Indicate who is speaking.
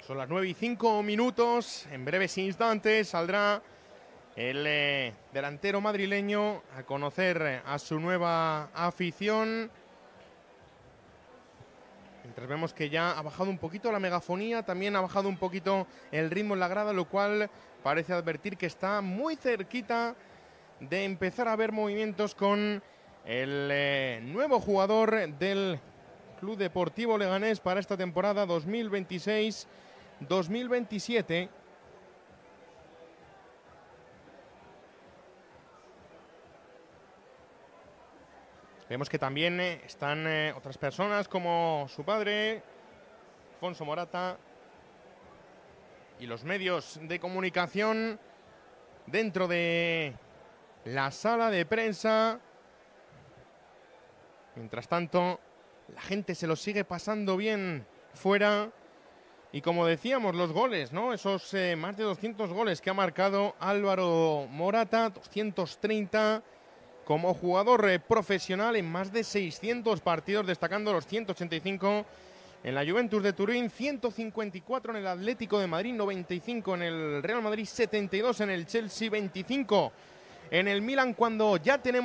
Speaker 1: Son las 9:05. En breves instantes saldrá el delantero madrileño a conocer a su nueva afición. Mientras vemos que ya ha bajado un poquito la megafonía, también ha bajado un poquito el ritmo en la grada, lo cual parece advertir que está muy cerquita de empezar a haber movimientos con el nuevo jugador del Club Deportivo Leganés para esta temporada 2026-2027. Vemos que también están otras personas como su padre, Alfonso Morata, y los medios de comunicación dentro de la sala de prensa. Mientras tanto, la gente se lo sigue pasando bien fuera. Y como decíamos, los goles, ¿no? Esos más de 200 goles que ha marcado Álvaro Morata, 230 como jugador profesional en más de 600 partidos, destacando los 185 en la Juventus de Turín, 154 en el Atlético de Madrid, 95 en el Real Madrid, 72 en el Chelsea, 25 en el Milan, cuando ya tenemos